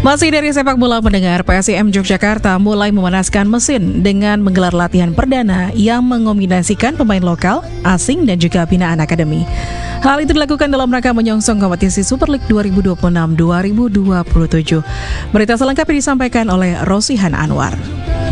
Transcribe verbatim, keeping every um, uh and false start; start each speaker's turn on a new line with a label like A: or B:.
A: Masih dari sepak bola mendengar, P S I M Yogyakarta mulai memanaskan mesin dengan menggelar latihan perdana yang mengombinasikan pemain lokal, asing, dan juga binaan akademi. Hal itu dilakukan dalam rangka menyongsong kompetisi Super League dua ribu dua puluh enam dua ribu dua puluh tujuh. Berita selengkapnya disampaikan oleh Rosihan Anwar.